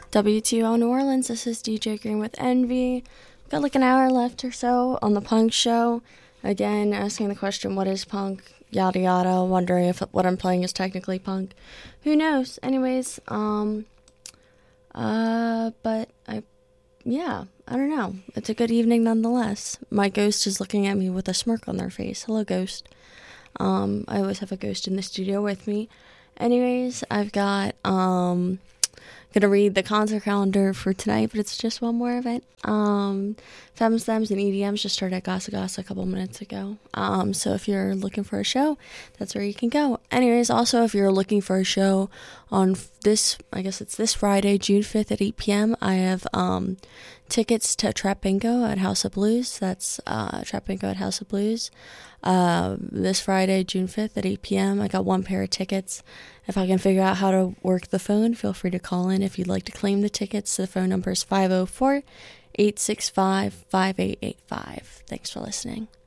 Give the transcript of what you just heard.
WTO New Orleans, this is DJ Green with Envy. Got like an hour left or so on the punk show. Again, asking the question, what is punk? Yada yada, wondering if what I'm playing is technically punk. Who knows? Anyways, but I don't know. It's a good evening nonetheless. My ghost is looking at me with a smirk on their face. Hello, ghost. I always have a ghost in the studio with me. Anyways, I've got, gonna read the concert calendar for tonight, but it's just one more event. Femmes Thems and EDMs just started at Gasa Gasa a couple minutes ago. So if you're looking for a show, that's where you can go. Anyways, also if you're looking for a show on this Friday, June 5th at 8 p.m., I have tickets to Trap Bingo at House of Blues. That's Trap Bingo at House of Blues. This Friday, June 5th at 8 p.m. I got one pair of tickets. If I can figure out how to work the phone, feel free to call in if you'd like to claim the tickets. The phone number is 504-865-5885. Thanks for listening.